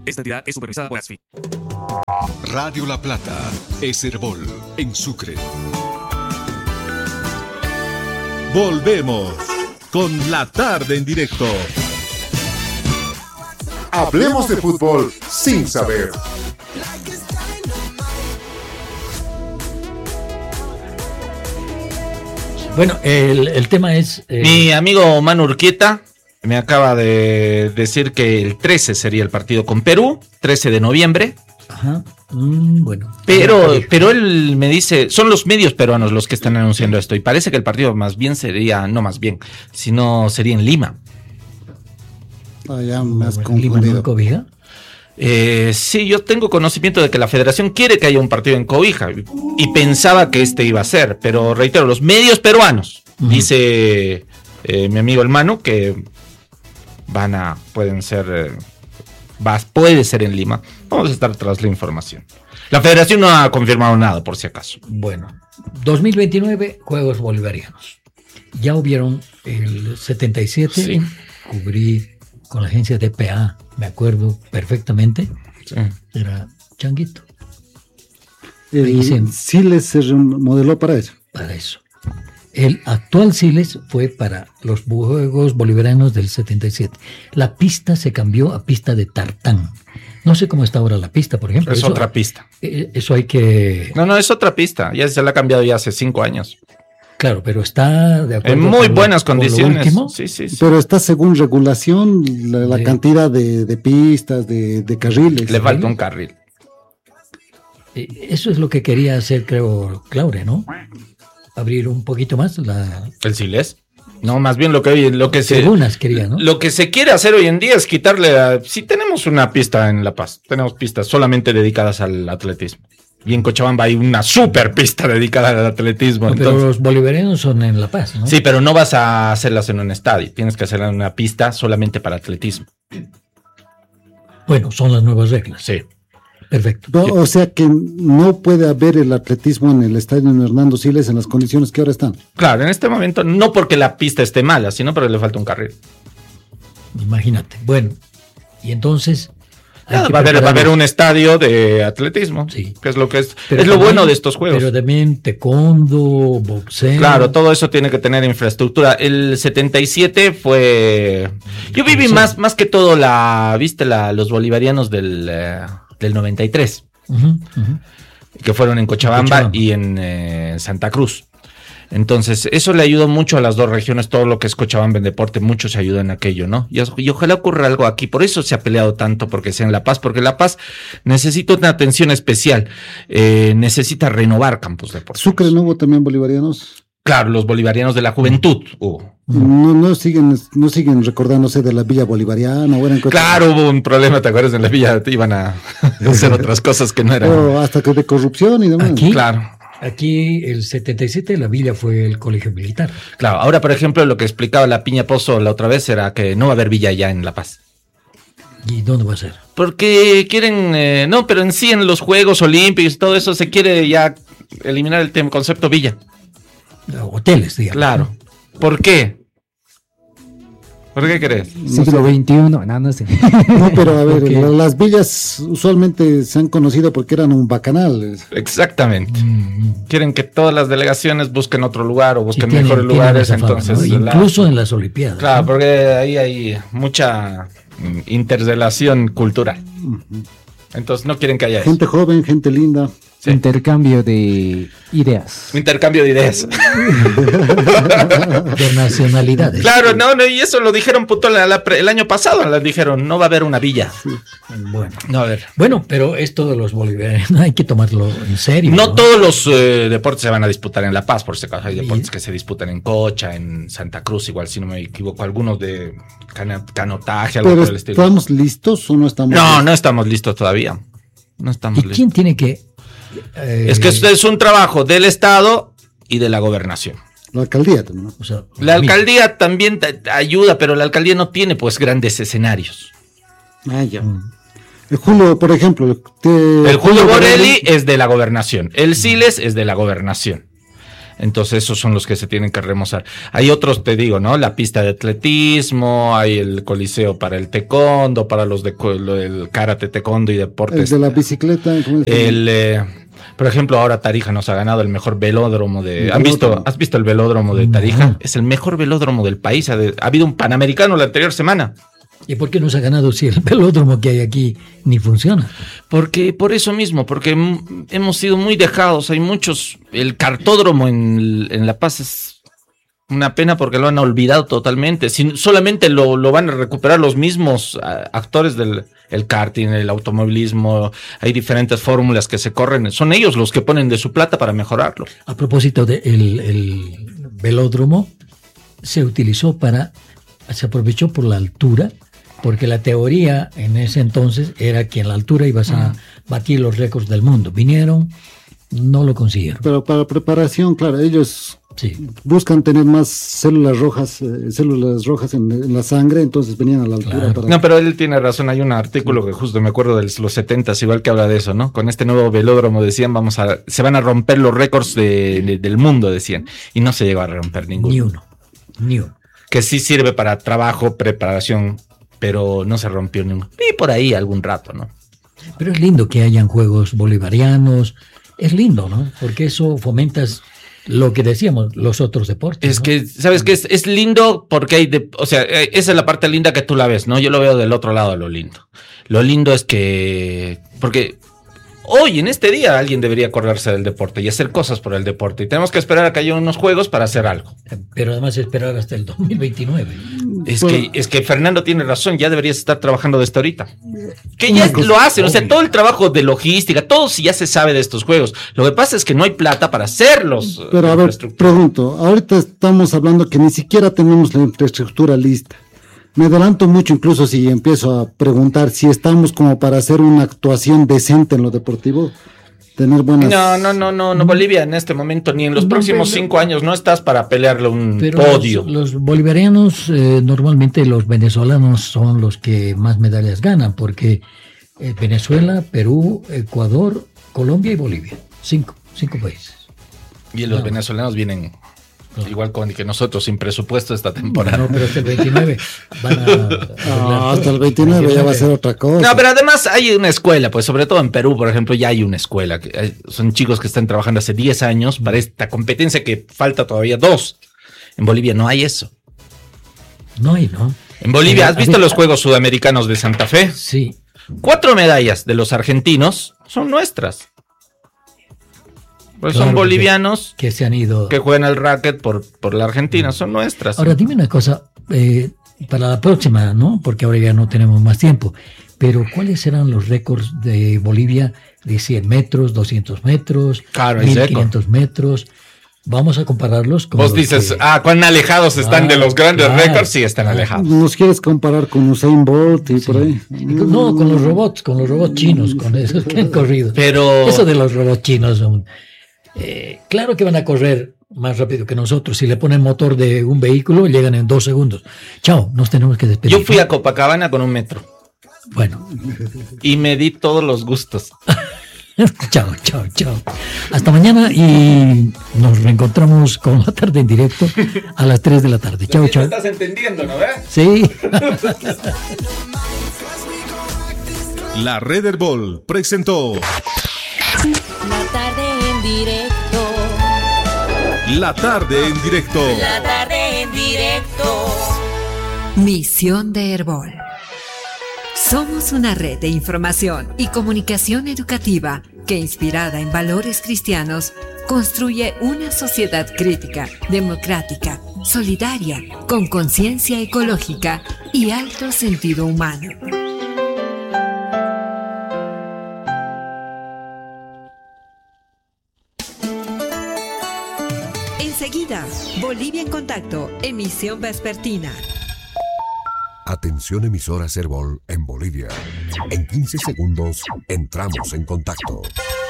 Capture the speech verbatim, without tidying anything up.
Esta entidad es supervisada por ASFI. Radio La Plata, Eserbol, en Sucre. Volvemos con La Tarde en Directo. Hablemos de fútbol sin saber. Bueno, el, el tema es... Eh... Mi amigo Manu Urquieta me acaba de decir que el trece sería el partido con Perú, trece de noviembre. Ajá, mm, bueno. Pero, pero él me dice, son los medios peruanos los que están anunciando esto, y parece que el partido más bien sería, no más bien, sino sería en Lima. Ah, ya más bueno, ¿Lima no en Cobija? Eh, sí, yo tengo conocimiento de que la federación quiere que haya un partido en Cobija y, y pensaba que este iba a ser, pero reitero, los medios peruanos, uh-huh. dice eh, mi amigo el Manu, que van a, pueden ser, eh, va, puede ser en Lima. Vamos a estar tras la información. La federación no ha confirmado nada, por si acaso. Bueno, dos mil veintinueve, Juegos Bolivarianos. Ya hubieron el setenta y siete, sí. Cubrí con la agencia D P A, me acuerdo perfectamente, sí. Era Changuito. El Siles se remodeló para eso. Para eso. El actual Siles fue para los Juegos Bolivarianos del setenta y siete. La pista se cambió a pista de tartán. No sé cómo está ahora la pista, por ejemplo. Es eso, otra pista. Eso hay que... No, no, es otra pista. Ya se la ha cambiado ya hace cinco años. Claro, pero está de acuerdo en muy con buenas lo, condiciones. Con sí, sí, sí. Pero está según regulación la, la sí. cantidad de, de pistas, de, de carriles. Le falta un carril. Eso es lo que quería hacer, creo, Claure, ¿no? Abrir un poquito más la... ¿El Siles? No, más bien lo que lo que se Algunas quería, ¿no? Lo que se quiere hacer hoy en día es quitarle a, si tenemos una pista en La Paz, tenemos pistas solamente dedicadas al atletismo. Y en Cochabamba hay una super pista dedicada al atletismo. No, entonces... Pero los bolivarianos son en La Paz, ¿no? Sí, pero no vas a hacerlas en un estadio. Tienes que hacerlas en una pista solamente para atletismo. Bueno, son las nuevas reglas. Sí. Perfecto. No, o sea que no puede haber el atletismo en el estadio Hernando Siles en las condiciones que ahora están. Claro, en este momento no porque la pista esté mala, sino porque le falta un carril. Imagínate. Bueno, y entonces... Ah, va, a haber, va a haber un estadio de atletismo, sí. que es lo que es, pero es lo bueno de estos juegos. Pero también taekwondo, boxeo. Claro, todo eso tiene que tener infraestructura. El setenta y siete fue... Yo viví más, más que todo la, viste, la, los bolivarianos del, eh, del noventa y tres, uh-huh, uh-huh. que fueron en Cochabamba, Cochabamba. y en eh, Santa Cruz. Entonces, eso le ayudó mucho a las dos regiones, todo lo que es Cochabamba en deporte, mucho se ayuda en aquello, ¿no? Y, y ojalá ocurra algo aquí, por eso se ha peleado tanto porque sea en La Paz, porque La Paz necesita una atención especial, eh, necesita renovar campos deportivos. ¿Sucre no hubo también bolivarianos? Claro, los bolivarianos de la juventud hubo. No, no siguen, no siguen recordándose de la Villa Bolivariana. O eran claro, hubo un problema, ¿te acuerdas? En la Villa iban a hacer otras cosas que no eran. O hasta que de corrupción y demás. Aquí, claro. Aquí el setenta y siete la villa fue el colegio militar. Claro, ahora por ejemplo lo que explicaba la Piña Pozo la otra vez era que no va a haber villa ya en La Paz. ¿Y dónde va a ser? Porque quieren, eh, no, pero en sí en los Juegos Olímpicos todo eso se quiere ya eliminar el tema, concepto villa. Hoteles, digamos. Claro. ¿Por qué? ¿Por qué crees? Siglo veintiuno, no, no sé. No, pero a ver, okay. Las villas usualmente se han conocido porque eran un bacanal. Exactamente. Mm. Quieren que todas las delegaciones busquen otro lugar o busquen tienen, mejores lugares. Entonces, fama, ¿no? Incluso la, en las Olimpiadas. Claro, ¿no? porque ahí hay mucha interrelación cultural. Uh-huh. Entonces no quieren que haya gente eso. Joven, gente linda. Sí. Intercambio de ideas. Intercambio de ideas. De nacionalidades. Claro, no, no, y eso lo dijeron puto la, la, el año pasado, les dijeron, no va a haber una villa. Sí. Bueno. No, a ver. Bueno, pero esto de los bolivarianos hay que tomarlo en serio. No, ¿no? Todos los eh, deportes se van a disputar en La Paz, por si acaso hay deportes que se disputan en Cocha, en Santa Cruz, igual si no me equivoco, algunos de can- canotaje, algo pero por el estilo. ¿Estamos listos o no estamos No, listos? no estamos listos todavía. No estamos ¿Y listos. quién tiene que...? Eh, es que esto es un trabajo del Estado y de la gobernación. La alcaldía también, ¿no? O sea, la alcaldía también te ayuda, pero la alcaldía no tiene pues grandes escenarios. Ah, ya. Mm. El Julio, por ejemplo. Te, el Julio Borelli es de la gobernación. El Siles es de la gobernación. Entonces esos son los que se tienen que remozar. Hay otros, te digo, ¿no? La pista de atletismo, hay el coliseo para el taekwondo, para los de el karate, taekwondo y deportes. El de la bicicleta. El, eh, por ejemplo, ahora Tarija nos ha ganado el mejor velódromo de... ¿Han visto, ¿Has visto el velódromo de Tarija? No. Es el mejor velódromo del país. Ha, ha habido un panamericano la anterior semana. ¿Y por qué no se ha ganado si el velódromo que hay aquí ni funciona? Porque por eso mismo, porque m- hemos sido muy dejados. Hay muchos... El cartódromo en, en La Paz es una pena porque lo han olvidado totalmente. Si, solamente lo, lo van a recuperar los mismos a, actores del el karting, el automovilismo. Hay diferentes fórmulas que se corren. Son ellos los que ponen de su plata para mejorarlo. A propósito del de el velódromo, se utilizó para... Se aprovechó por la altura, porque la teoría en ese entonces era que en la altura ibas a batir los récords del mundo. Vinieron, no lo consiguieron. Pero para preparación, claro, ellos sí. buscan tener más células rojas, eh, células rojas en, en la sangre, entonces venían a la altura. Claro. Para... No, pero él tiene razón. Hay un artículo que justo me acuerdo de los setentas, igual que habla de eso, ¿no? Con este nuevo velódromo decían, vamos a, se van a romper los récords de, de, del mundo, decían. Y no se llegó a romper ninguno. Ni uno, ni uno. Que sí sirve para trabajo, preparación, pero no se rompió ninguno. Y por ahí algún rato, ¿no? Pero es lindo que hayan juegos bolivarianos, es lindo, ¿no? Porque eso fomentas lo que decíamos, los otros deportes. Es ¿no? que, ¿sabes qué? Es, es lindo porque hay, de, o sea, esa es la parte linda que tú la ves, ¿no? Yo lo veo del otro lado de lo lindo. Lo lindo es que, porque hoy, en este día, alguien debería acordarse del deporte y hacer cosas por el deporte. Y tenemos que esperar a que haya unos juegos para hacer algo. Pero además esperar hasta el dos mil veintinueve. Es, Bueno. que, es que Fernando tiene razón, ya deberías estar trabajando desde ahorita. Que ya lo hacen, o sea, todo el trabajo de logística, todo sí ya se sabe de estos juegos. Lo que pasa es que no hay plata para hacerlos. Pero a ver, pregunto, ahorita estamos hablando que ni siquiera tenemos la infraestructura lista. Me adelanto mucho incluso si empiezo a preguntar si estamos como para hacer una actuación decente en lo deportivo, tener buenas... No, no, no, no, no, Bolivia en este momento, ni en los No, próximos pero- cinco años no estás para pelearle un Pero podio. los, los bolivarianos, eh, normalmente los venezolanos son los que más medallas ganan, porque eh, Venezuela, Perú, Ecuador, Colombia y Bolivia. Cinco, cinco países. Y los no. venezolanos vienen No. igual con que nosotros, sin presupuesto esta temporada. No, pero hasta el veintinueve van a... Ah, hasta el veintinueve ya va a ser otra cosa. No, pero además hay una escuela, pues sobre todo en Perú, por ejemplo, ya hay una escuela. Que hay- son chicos que están trabajando hace diez años para esta competencia que falta todavía dos. En Bolivia no hay eso. No hay, ¿no? En Bolivia, Pero, ¿has a visto ver, los Juegos Sudamericanos de Santa Fe? Sí. Cuatro medallas de los argentinos son nuestras. Pues Claro, son porque- bolivianos Que se han ido... que juegan al racket por, por la Argentina, son nuestras. Ahora, dime una cosa, eh, para la próxima, ¿no? Porque ahora ya no tenemos más tiempo. Pero, ¿cuáles serán los récords de Bolivia de cien metros, doscientos metros, Claro, hay mil récord. quinientos metros? Vamos a compararlos con Vos los dices, que- ah, cuán alejados están Ah, de los grandes claro. récords, sí están alejados. ¿Nos quieres comparar con Usain Bolt y por ahí? Y con- No, con los robots, con los robots chinos, con esos que han corrido. Pero Eso de los robots chinos son... eh, claro que van a correr más rápido que nosotros. Si le ponen motor de un vehículo, llegan en dos segundos. Chao, nos tenemos que despedir. yo fui a Copacabana con un metro Bueno, y me di todos los gustos. chao, chao, chao. Hasta mañana y nos reencontramos con la tarde en directo a las tres de la tarde. Chao, chao. Estás entendiendo, ¿no ves? Sí. La Red Herbol presentó La tarde en directo. La Tarde en Directo. La tarde en directo. Misión de Herbol. Somos una red de información y comunicación educativa que, inspirada en valores cristianos, construye una sociedad crítica, democrática, solidaria, con conciencia ecológica y alto sentido humano. Enseguida, Bolivia en Contacto, emisión vespertina. Atención emisoras Herbol en Bolivia. En quince segundos entramos en contacto.